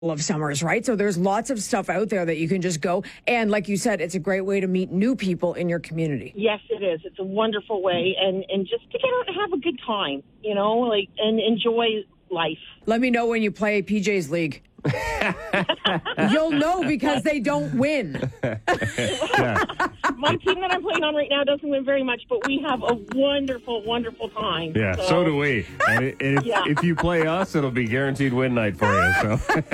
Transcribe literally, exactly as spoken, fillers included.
of summers, right? So there's lots of stuff out there that you can just go. And like you said, it's a great way to meet new people in your community. Yes, it is. It's a wonderful way, and, and just to get out and have a good time, you know, like, and enjoy life. Let me know when you play P J's League. You'll know because they don't win. Yeah. My team that I'm playing on right now doesn't win very much, but we have a wonderful, wonderful time. Yeah, so, so do we. And if, Yeah. if you play us, it'll be guaranteed win night for you. So.